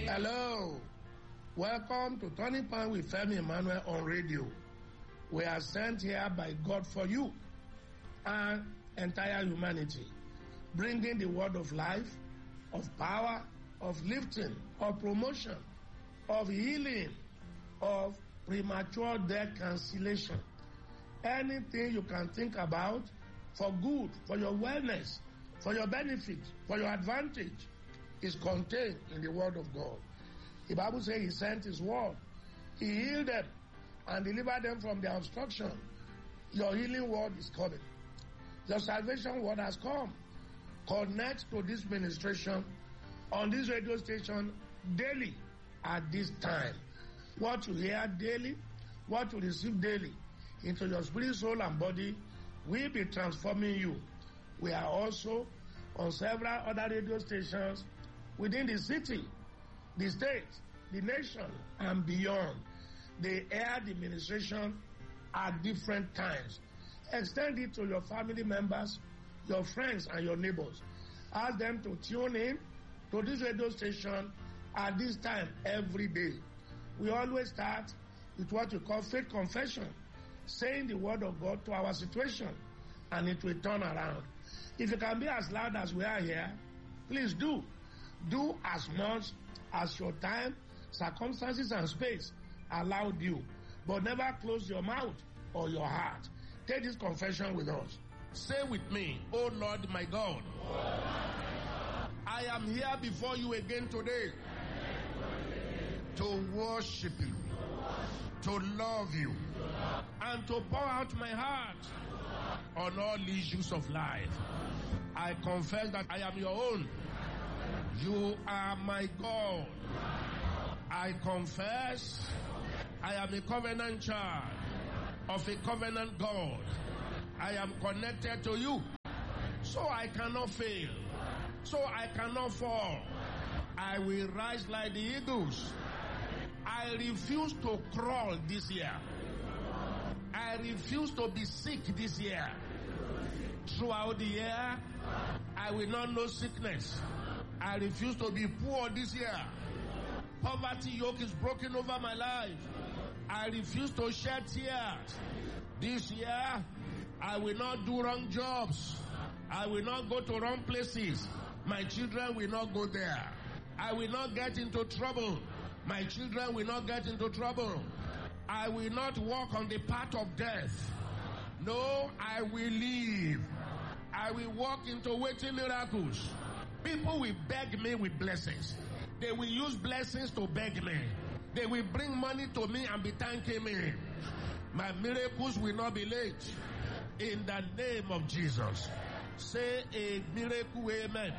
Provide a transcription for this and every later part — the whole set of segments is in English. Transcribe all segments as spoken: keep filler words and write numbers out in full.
Hello. Welcome to Turning Point with Femi Emmanuel on radio. We are sent here by God for you and entire humanity, bringing the word of life, of power, of lifting, of promotion, of healing, of premature death cancellation. Anything you can think about for good, for your wellness, for your benefit, for your advantage is contained in the word of God. The Bible says he sent his word. He healed them and delivered them from their obstruction. Your healing word is coming. Your salvation word has come. Connect to this ministration on this radio station daily at this time. What you hear daily, what you receive daily into your spirit, soul, and body will be transforming you. We are also on several other radio stations within the city, the state, the nation, and beyond. They air the ministration at different times. Extend it to your family members, your friends, and your neighbors. Ask them to tune in to this radio station at this time every day. We always start with what we call faith confession, saying the word of God to our situation, and it will turn around. If you can be as loud as we are here, please do. Do as much as your time, circumstances, and space allowed you. But never close your mouth or your heart. Take this confession with us. Say with me, Oh Lord my God, I am here before you again today to worship you, to love you, and to pour out my heart on all issues of life. I confess that I am your own. You are my God. I confess I am a covenant child of a covenant God. I am connected to you, so I cannot fail, so I cannot fall. I will rise like the eagles. I refuse to crawl this year. I refuse to be sick this year. Throughout the year, I will not know sickness. I refuse to be poor this year. Poverty yoke is broken over my life. I refuse to shed tears. This year, I will not do wrong jobs. I will not go to wrong places. My children will not go there. I will not get into trouble. My children will not get into trouble. I will not walk on the path of death. No, I will live. I will walk into waiting miracles. People will beg me with blessings. They will use blessings to beg me. They will bring money to me and be thanking me. My miracles will not be late. In the name of Jesus. Say a miracle, amen.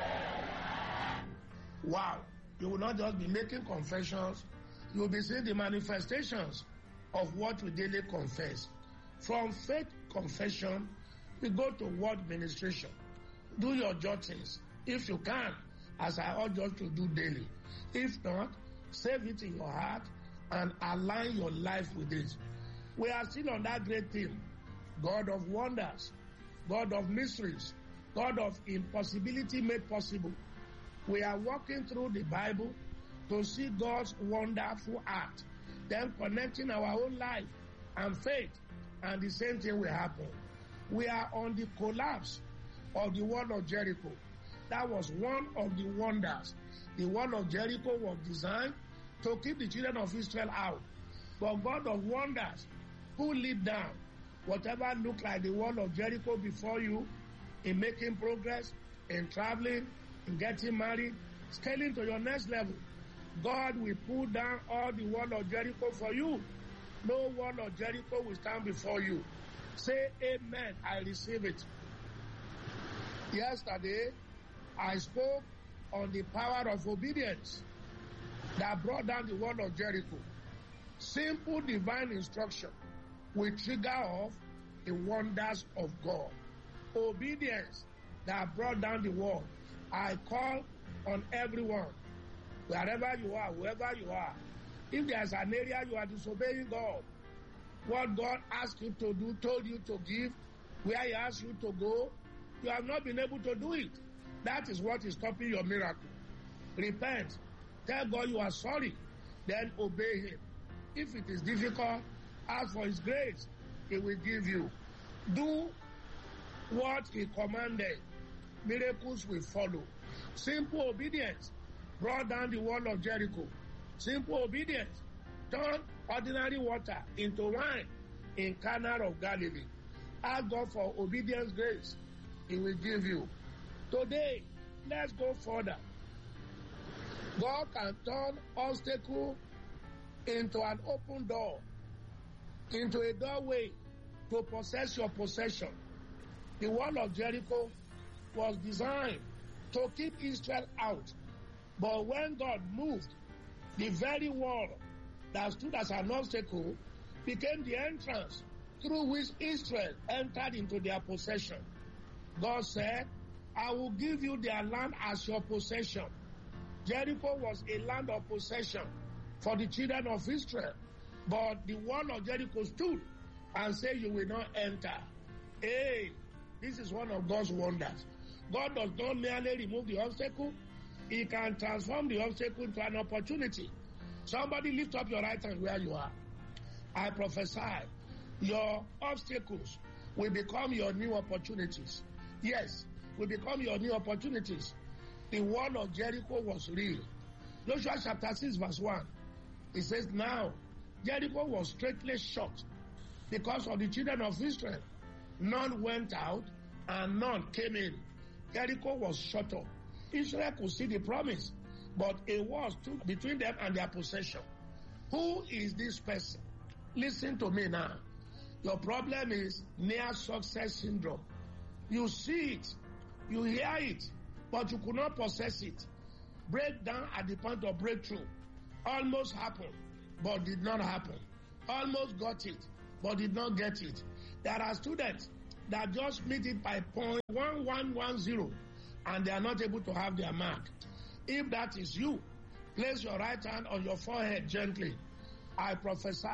Wow. You will not just be making confessions. You will be seeing the manifestations of what we daily confess. From faith confession, we go to word ministration. Do your jottings, if you can, as I urge you to do daily. If not, save it in your heart and align your life with it. We are still on that great theme. God of wonders, God of mysteries, God of impossibility made possible. We are walking through the Bible to see God's wonderful act, then connecting our own life and faith, and the same thing will happen. We are on the collapse of the wall of Jericho. That was one of the wonders. The wall of Jericho was designed to keep the children of Israel out. But God of wonders, pull it down. Whatever looked like the wall of Jericho before you, in making progress, in traveling, in getting married, scaling to your next level, God will pull down all the wall of Jericho for you. No wall of Jericho will stand before you. Say amen. I receive it. Yesterday, I spoke on the power of obedience that brought down the wall of Jericho. Simple divine instruction will trigger off the wonders of God. Obedience that brought down the wall. I call on everyone, wherever you are, whoever you are. If there's an area you are disobeying God, what God asked you to do, told you to give, where He asked you to go, you have not been able to do it. That is what is stopping your miracle. Repent Tell God you are sorry. Then obey him. If it is difficult, ask for his grace. He will give you. Do what he commanded. Miracles will follow. Simple obedience brought down the wall of Jericho. Simple obedience turned ordinary water into wine in Cana of Galilee. Ask God for obedience grace. He will give you. Today, let's go further. God can turn obstacle into an open door, into a doorway to possess your possession. The wall of Jericho was designed to keep Israel out. But when God moved, the very wall that stood as an obstacle became the entrance through which Israel entered into their possession. God said, I will give you their land as your possession. Jericho was a land of possession for the children of Israel. But the wall of Jericho stood and said, you will not enter. Hey, this is one of God's wonders. God does not merely remove the obstacle. He can transform the obstacle into an opportunity. Somebody lift up your right hand where you are. I prophesy, your obstacles will become your new opportunities. Yes, will become your new opportunities. The wall of Jericho was real. Joshua chapter six verse one. It says, now Jericho was straightly shut because of the children of Israel. None went out and none came in. Jericho was shut up. Israel could see the promise, but a wall stood between them and their possession. Who is this person? Listen to me now. Your problem is near success syndrome. You see it, you hear it, but you could not possess it. Breakdown at the point of breakthrough. Almost happened, but did not happen. Almost got it, but did not get it. There are students that just meet it by point one one one zero, and they are not able to have their mark. If that is you, place your right hand on your forehead gently. I prophesy,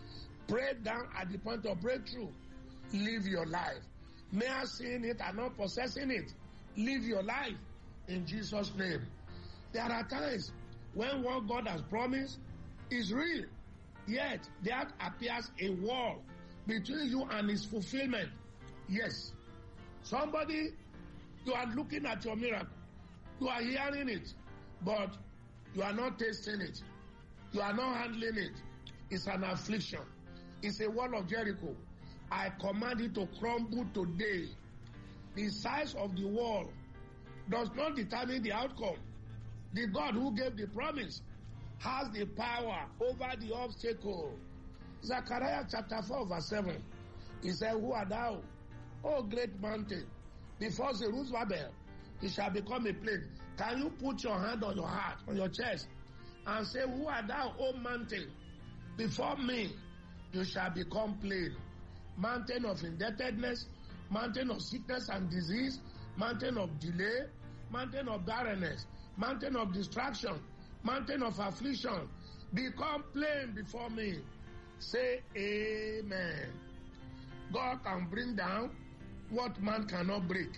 break down at the point of breakthrough. Live your life. Mere seeing it and not possessing it. Live your life in Jesus' name. There are times when what God has promised is real, yet there appears a wall between you and its fulfillment. Yes. Somebody, you are looking at your miracle. You are hearing it, but you are not tasting it. You are not handling it. It's an affliction. It's a wall of Jericho. I command it to crumble today. The size of the wall does not determine the outcome. The God who gave the promise has the power over the obstacle. Zechariah chapter four verse seven. He said, who art thou, O great mountain? Before Zerubbabel, it shall become a plain. Can you put your hand on your heart, on your chest, and say, who art thou, O mountain? Before me, you shall become plain. Mountain of indebtedness, mountain of sickness and disease, mountain of delay, mountain of barrenness, mountain of distraction, mountain of affliction, become plain before me. Say amen. God can bring down what man cannot break.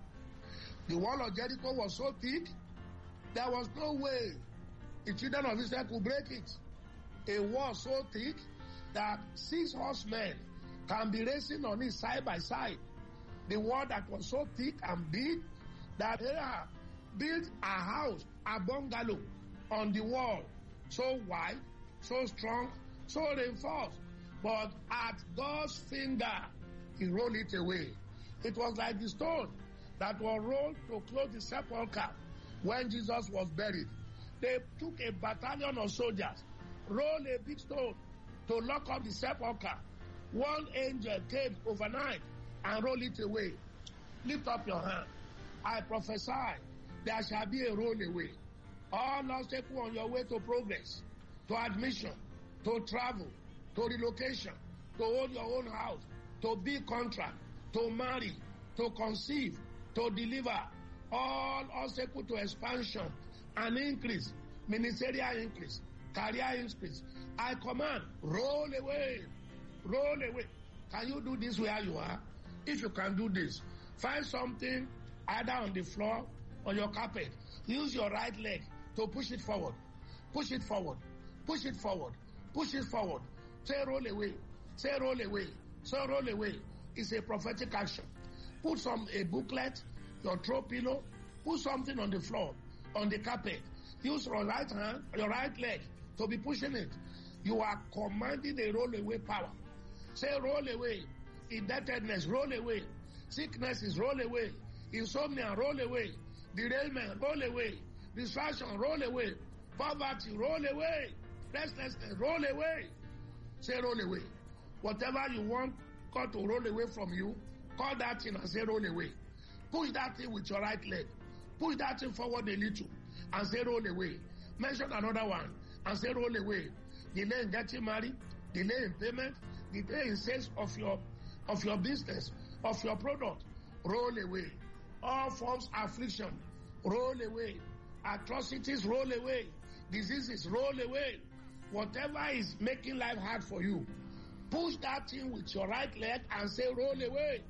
The wall of Jericho was so thick, there was no way the children of Israel could break it. A wall so thick that six horsemen can be racing on it side by side. The wall that was so thick and big that Ahab built a house, a bungalow on the wall, so wide, so strong, so reinforced. But at God's finger, he rolled it away. It was like the stone that was rolled to close the sepulchre when Jesus was buried. They took a battalion of soldiers, rolled a big stone to lock up the sepulchre. One angel came overnight and rolled it away. Lift up your hand. I prophesy there shall be a roll away. All obstacles on your way to progress, to admission, to travel, to relocation, to hold your own house, to big contract, to marry, to conceive, to deliver, all obstacles to expansion and increase, ministerial increase, career increase. I command, roll away, roll away. Can you do this where you are? If you can do this, find something either on the floor or your carpet. Use your right leg to push it forward. Push it forward. Push it forward. Push it forward. Say roll away. Say roll away. Say roll away. It's a prophetic action. Put some a booklet, your throw pillow, put something on the floor, on the carpet. Use your right hand, your right leg to be pushing it. You are commanding a roll away power. Say roll away. Indebtedness, roll away. Sickness is roll away. Insomnia, roll away. Derailment, roll away. Distraction, roll away. Poverty, roll away. Restlessness, roll away. Say roll away. Whatever you want God to roll away from you, call that thing and say roll away. Push that thing with your right leg. Push that thing forward a little and say roll away. Mention another one and say roll away. Delay in getting married, delay in payment, delay in sales of your of your business, of your product, roll away. All forms of affliction, roll away. Atrocities, roll away. Diseases, roll away. Whatever is making life hard for you, push that thing with your right leg and say roll away.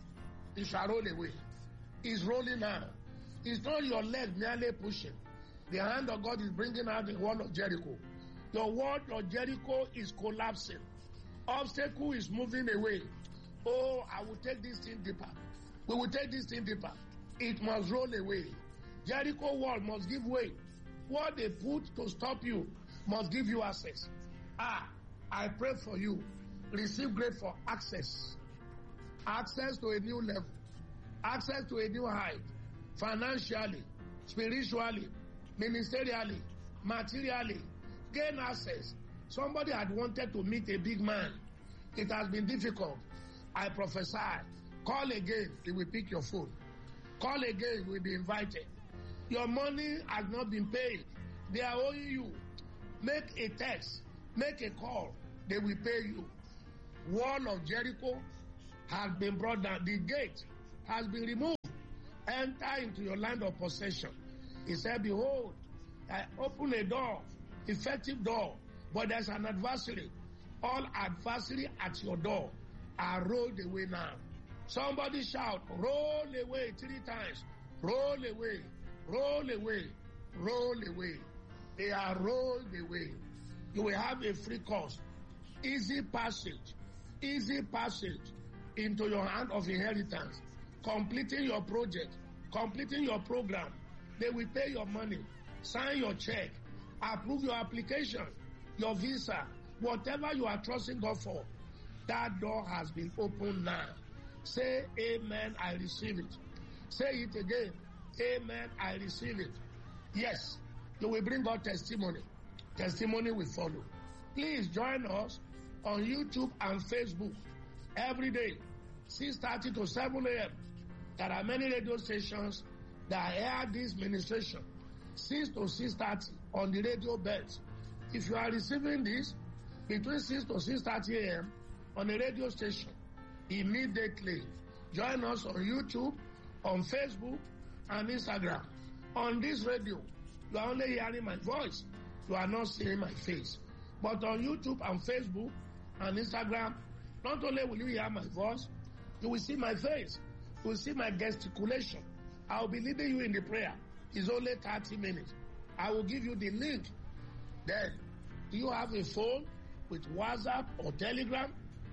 It shall roll away. It's rolling now. It's not your leg merely pushing. The hand of God is bringing out the wall of Jericho. Your wall of Jericho is collapsing. Obstacle is moving away. Oh, I will take this thing deeper. We will take this thing deeper. It must roll away. Jericho wall must give way. What they put to stop you must give you access. Ah, I pray for you. Receive grace for access. Access to a new level. Access to a new height. Financially, spiritually, ministerially, materially. Gain access. Somebody had wanted to meet a big man. It has been difficult. I prophesy. Call again, he will pick your phone. Call again, you will be invited. Your money has not been paid. They are owing you. Make a text. Make a call. They will pay you. Wall of Jericho has been brought down. The gate has been removed. Enter into your land of possession. He said, behold, I open a door, effective door, but there's an adversary. All adversary at your door are rolled away now. Somebody shout, roll away three times. Roll away, roll away, roll away. They are rolled away. You will have a free course. Easy passage, easy passage into your hand of inheritance. Completing your project, completing your program. They will pay your money, sign your check, approve your application, your visa, whatever you are trusting God for. That door has been opened now. Say, amen, I receive it. Say it again. Amen, I receive it. Yes, you will bring out testimony. Testimony will follow. Please join us on YouTube and Facebook every day, six thirty to seven a.m. There are many radio stations that air this ministration, six to six thirty on the radio beds. If you are receiving this between six to six thirty a.m. on a radio station, immediately join us on YouTube, on Facebook, and Instagram. On this radio, you are only hearing my voice. You are not seeing my face. But on YouTube and Facebook and Instagram, not only will you hear my voice, you will see my face. You will see my gesticulation. I will be leading you in the prayer. It's only thirty minutes. I will give you the link. Then, do you have a phone with WhatsApp or Telegram?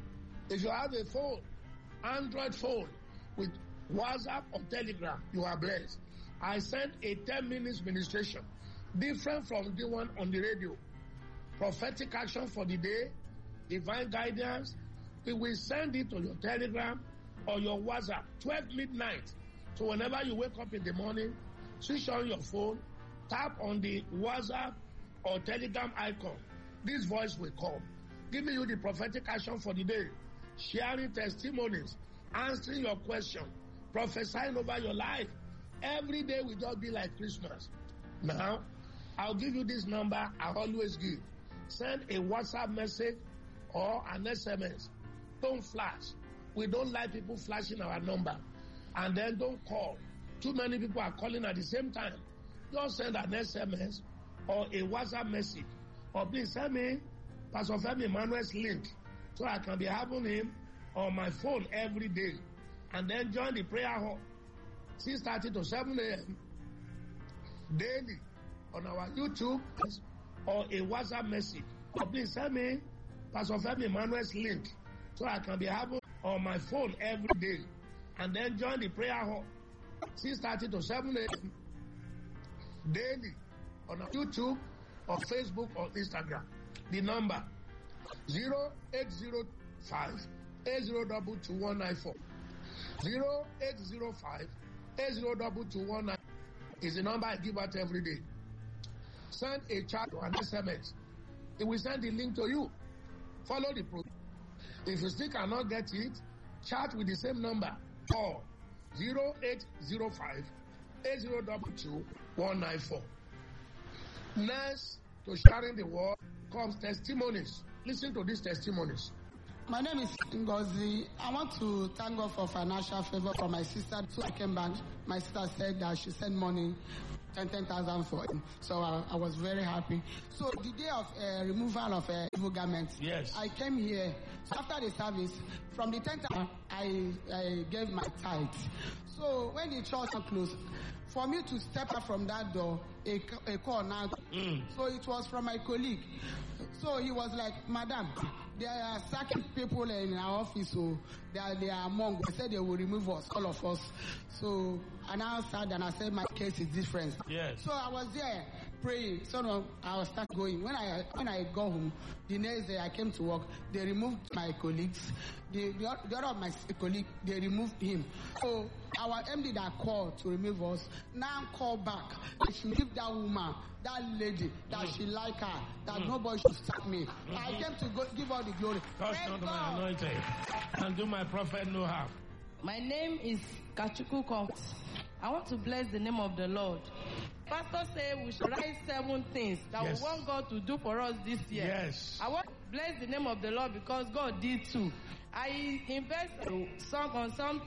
If you have a phone, Android phone with WhatsApp or Telegram, you are blessed. I sent a ten minutes ministration, different from the one on the radio. Prophetic action for the day, divine guidance. We will send it to your Telegram or your WhatsApp, twelve midnight. So whenever you wake up in the morning, switch on your phone, tap on the WhatsApp or Telegram icon. This voice will come, giving you the prophetic action for the day, sharing testimonies, answering your question, prophesying over your life. Every day will just be like Christmas. Now, I'll give you this number I always give. Send a WhatsApp message or an S M S. Don't flash. We don't like people flashing our number. And then don't call. Too many people are calling at the same time. Just send an S M S or a WhatsApp message. Or please send me Pastor Femi Emmanuel's link so I can be having him on my phone every day. And then join the prayer hall, six thirty to seven a.m. daily on our YouTube or a WhatsApp message. Or please send me Pastor Femi Emmanuel's link so I can be having on my phone every day. And then join the prayer hall six thirty to seven a.m. daily on YouTube or Facebook or Instagram. The number zero eight zero five eight zero two two one nine four. zero eight zero five eight zero two two one nine is the number I give out every day. Send a chat or an S M S. It will send the link to you. Follow the program. If you still cannot get it, chat with the same number or zero eight zero five eight zero two two one nine four. Next to sharing the word comes testimonies. Listen to these testimonies. My name is Ngozi. I want to thank God for financial favor for my sister. So I came back. My sister said that she sent money, ten thousand for him. So I, I was very happy. So the day of uh, removal of uh, evil garments, yes, I came here. So after the service, from the tenth hour, I, I gave my tithe. So when the church closed, for me to step out from that door, a, a call now. Mm. So it was from my colleague. So he was like, Madam, they are sacking people in our office, so they are, they are among. They said they will remove us, all of us. So I now sat and I said my case is different. Yes. So I was there praying. So no, I was start going. When I when I got home, the next day I came to work. They removed my colleagues. The the, the other of my colleague, they removed him. So our M D that called to remove us now call back. They should give that woman, that lady, that mm. she like her, that mm. nobody should stop me. Mm-hmm. I came to go, give all the glory. Touch not my anointed, and do my prophet no harm. My name is Kachuku Komt. I want to bless the name of the Lord. Pastor said we should write seven things that yes. we want God to do for us this year. Yes. I want to bless the name of the Lord because God did too. I invest a song on some